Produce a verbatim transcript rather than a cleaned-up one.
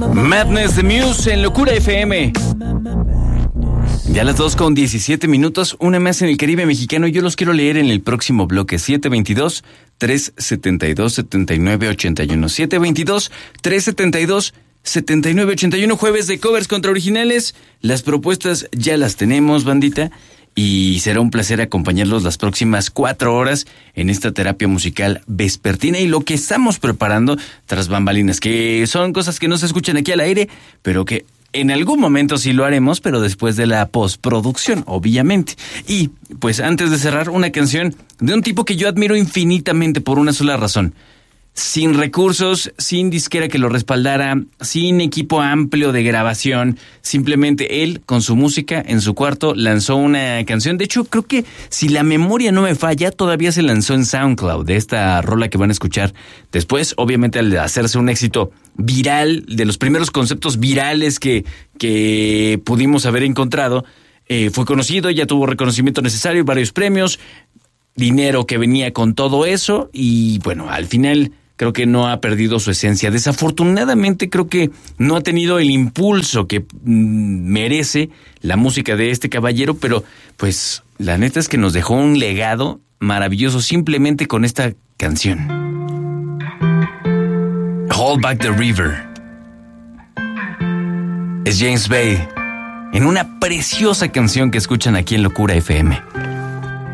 Madness the Muse en Locura F M. Ya las dos con diecisiete minutos, una más en el Caribe mexicano. Yo los quiero leer en el próximo bloque. siete veintidós, trescientos setenta y dos, setenta y nueve ochenta y uno. siete veintidós, trescientos setenta y dos, setenta y nueve ochenta y uno. Jueves de covers contra originales. Las propuestas ya las tenemos, bandita. Y será un placer acompañarlos las próximas cuatro horas en esta terapia musical vespertina y lo que estamos preparando tras bambalinas, que son cosas que no se escuchan aquí al aire, pero que en algún momento sí lo haremos, pero después de la postproducción, obviamente. Y pues antes de cerrar, una canción de un tipo que yo admiro infinitamente por una sola razón. Sin recursos, sin disquera que lo respaldara, sin equipo amplio de grabación, simplemente él con su música en su cuarto lanzó una canción. De hecho, creo que si la memoria no me falla, todavía se lanzó en SoundCloud de esta rola que van a escuchar después. Obviamente al hacerse un éxito viral, de los primeros conceptos virales que, que pudimos haber encontrado, eh, fue conocido, ya tuvo reconocimiento necesario, varios premios, dinero que venía con todo eso y bueno, al final creo que no ha perdido su esencia. Desafortunadamente creo que no ha tenido el impulso que mm, merece la música de este caballero, pero pues la neta es que nos dejó un legado maravilloso simplemente con esta canción. Hold Back the River. Es James Bay en una preciosa canción que escuchan aquí en Locura F M.